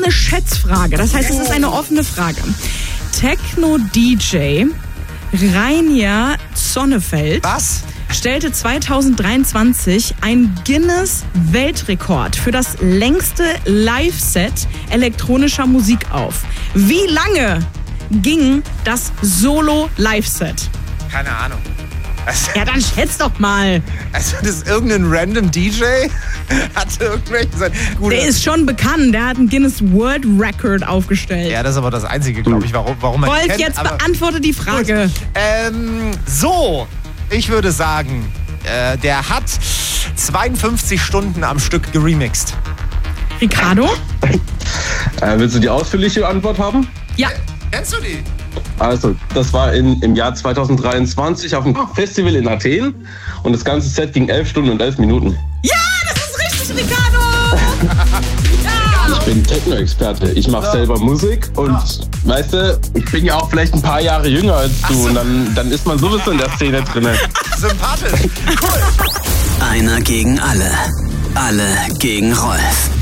eine Schätzfrage. Das heißt, es ist eine offene Frage. Techno-DJ Rainier Zonnefeld stellte 2023 ein Guinness-Weltrekord für das längste Live-Set elektronischer Musik auf. Wie lange ging das Solo-Live-Set? Keine Ahnung. Ja, dann schätz doch mal. Also das ist irgendein random DJ? Hat irgendwelche... Der ist schon bekannt. Der hat einen Guinness World Record aufgestellt. Ja, das ist aber das Einzige, glaube ich, warum man Wolf, kennt. jetzt beantworte die Frage. So, ich würde sagen, der hat 52 Stunden am Stück geremixed. Ricardo? Willst du die ausführliche Antwort haben? Ja. Kennst du die? Also, das war im Jahr 2023 auf einem Festival in Athen und das ganze Set ging 11 Stunden und 11 Minuten. Ja, das ist richtig, Ricardo! Ich bin Techno-Experte. Ich mache selber Musik und, weißt du, ich bin ja auch vielleicht ein paar Jahre jünger als du und dann ist man sowieso in der Szene drin. Sympathisch. Cool. Einer gegen alle. Alle gegen Rolf.